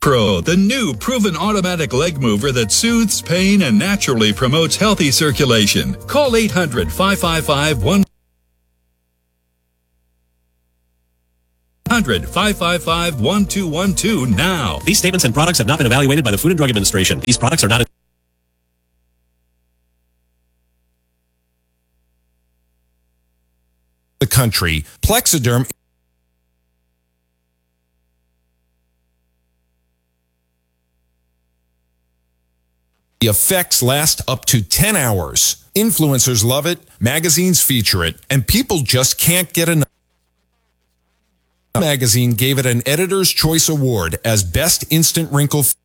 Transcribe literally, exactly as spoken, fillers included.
Pro, the new proven automatic leg mover that soothes pain and naturally promotes healthy circulation. Call eight hundred, five five five, one eight hundred, five five five, one two one two now. These statements and products have not been evaluated by the Food and Drug Administration. These products are not... The country. Plexiderm. The effects last up to ten hours. Influencers love it, magazines feature it, and people just can't get enough. Magazine gave it an Editor's Choice Award as Best Instant Wrinkle